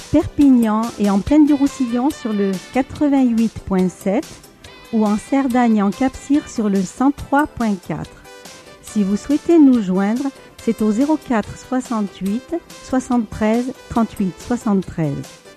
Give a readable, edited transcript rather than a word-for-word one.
Perpignan et en Plaine du Roussillon sur le 88.7 ou en Cerdagne et en Cap-Cire sur le 103.4. Si vous souhaitez nous joindre, c'est au 04 68 73 38 73.